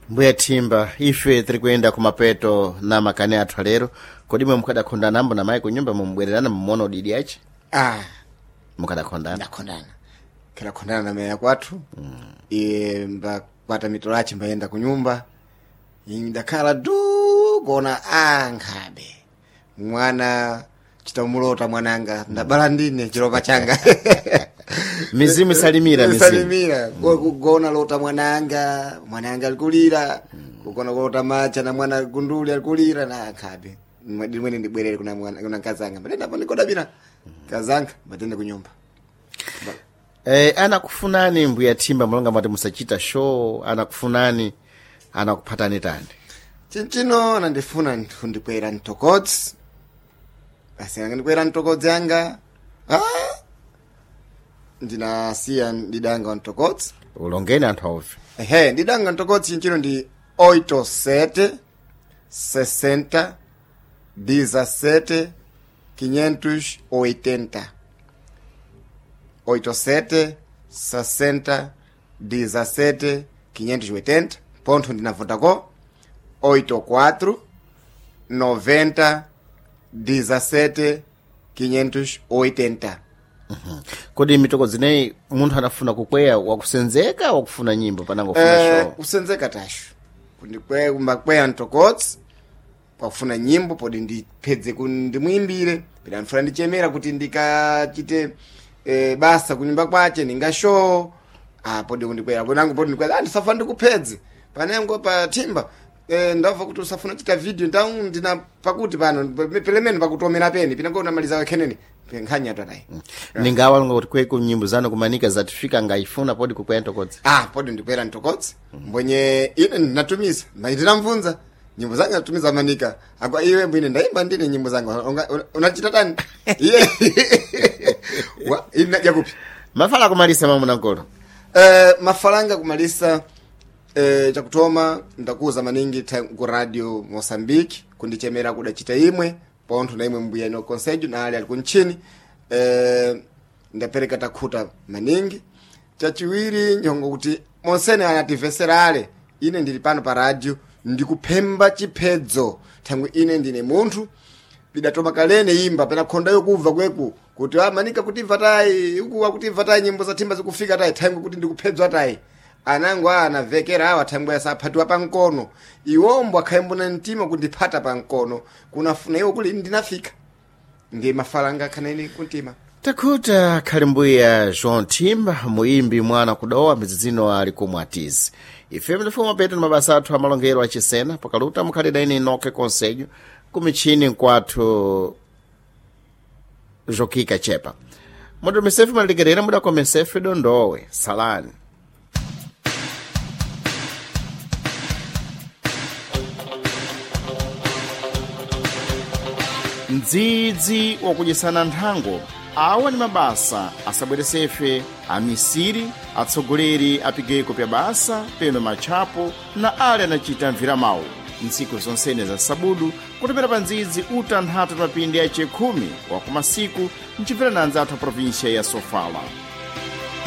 Mbuya Thimba, ife tiri kuyenda kumapeto na makani athu alero. Kodi mwe mukadakhondana nambo na mayi kunyumba mumubwererana mumona udidi yace? Mukadakhondana? Ndakhondana. Kila khondana na meya kwathu. Mbakwata mitolo ace mbayenda kunyumba. Ndakhala kona nkhabe. Mwana chitamulota mwananga ndabala ndine chilopa changa. Mizimu salimira. Kugona lota mwananga alikulira. Kugona lota macha na mwana gunduli alikulira na nkhabe. Mwene ndibwerere kuna kazanga. Mbadenda panikoda bina. Kazanga mbadenda kunyumba. Anakufunani Mbuya Thimba mulonga mwati musachita show, anakufunani, anakuphatani tani? Chinchino nandifuna ndikwera ntokodzi. Basi ndikwera ntokodzi yanga. Ndinasiya ndidanga ntokodzi. Ulongeni anthu auve. Ndidanga ntokodzi chinchino ndi 87 60 17 580. 87 60 17 580. Ponto ndinavotako 84 90 17 580. Kodi mitoko zineyi munthu anafuna kukweya wakusenzeka wakufuna nyimbo panangofuna show? Kusenzeka tashu. Kumbakweya ntokodzi pakufuna nyimbo podi ndipedze ndimwimbire pida ndifuna ndichemera kuti ndikachite basa kunyumba kwache ninga show podi kundikwera kunangu podi ndikwera ndisafa ndikupedze panengo pa Thimba ndava kuti usafuna chita video ndina pakuti pano pelemeni pakutomera peni pinango unamaliza wakheneni nkhanya tadai. Ningawa longa kuti kweko nyimbo zanu kumanika zatifika ngaifuna podi kukweya ntokodzi? Podi ndikwera ntokodzi mbonye ine ndinatumiza ndinamvunza nyimbo zanga natumiza manika akwa iwe mbwine ndaimba ndine nyimbo zanga unachita tani? Ina yakupi mafala kumalisa mamuna nkolo? Mafalanga kumalisa chakutoma ndakuza maningi ku radio Mozambique kundichemera kudachita imwe pontho na imwe Mbuya ino konsejo na ali kunchini. Ndapereka takhuta maningi chachiwiri nyongo kuti monsene anativesera ale ine ndili pano pa radio ndikuphemba chiphedzo thangwe ine ndine munthu bidatoma kalene imba pena khonda yokuva kweku kuti manika kutimva tai ukuwa kutimva tai nyimbo za Thimba zikufika tai thangwe kuti ndikuphedzwa tai anangu anavekera awa thangwe asaphatiwa pankono iwombo akhaembona mtima kundiphata pankono kunafuna iwo kuli ndinafika ndi mafalanga khaneni kuntima. Takhuta khali Mbuya João Thimba muimbi mwana kudowa mizizino ali kumwatizi. Ife mlifuma petu na mabasa athu amalongero achisena pakaluta mukhalida ini inoke konsejo kumichini nkwathu Jokika Chepa. Muda mesefi maligerera muda kwa mesefi dondowe salani. Ndzidzi wakujisana nthango awa ni mabasa asabweresefe amisiri atsogoleri apigeko pya basa peno machapo na ali anachita mvira mawu ntsiku zonsene za sabudu kutopera pa ndzidzi utanthatu mapindi ace 10 wa kumasiku mchimvera na anzathu a provincia ya Sofala.